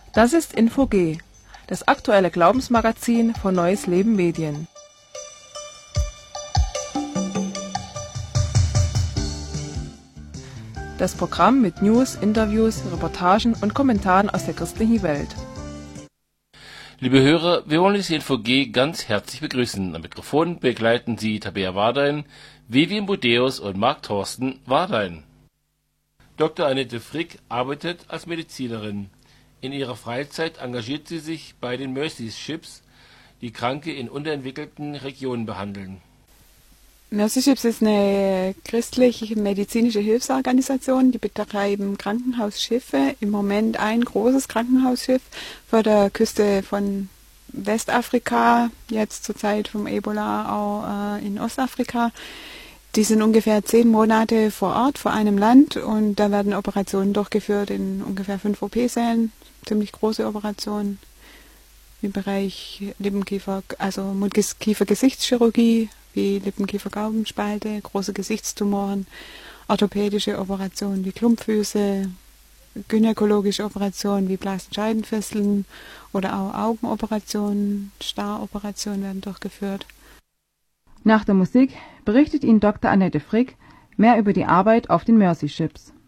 Das ist Info-G, das aktuelle Glaubensmagazin von Neues Leben Medien. Das Programm mit News, Interviews, Reportagen und Kommentaren aus der christlichen Welt. Liebe Hörer, wir wollen Sie Info-G ganz herzlich begrüßen. Am Mikrofon begleiten Sie Tabea Wardein, Vivian Budeus und Marc Thorsten Wardein. Dr. Annette Frick arbeitet als Medizinerin. In ihrer Freizeit engagiert sie sich bei den Mercy Ships, die Kranke in unterentwickelten Regionen behandeln. Mercy Ships ist eine christliche medizinische Hilfsorganisation, die betreiben Krankenhausschiffe. Im Moment ein großes Krankenhausschiff vor der Küste von Westafrika, jetzt zur Zeit vom Ebola auch in Ostafrika. Die sind ungefähr 10 Monate vor Ort, vor einem Land, und da werden Operationen durchgeführt in ungefähr 5 OP-Sälen, ziemlich große Operationen im Bereich Lippenkiefer, also Mund-Kiefer-Gesichtschirurgie, wie Lippenkiefer-Gaumenspalte, große Gesichtstumoren, orthopädische Operationen wie Klumpfüße, gynäkologische Operationen wie Blasenscheidenfesseln oder auch Augenoperationen, Staroperationen werden durchgeführt. Nach der Musik berichtet Ihnen Dr. Annette Frick mehr über die Arbeit auf den Mercy Ships.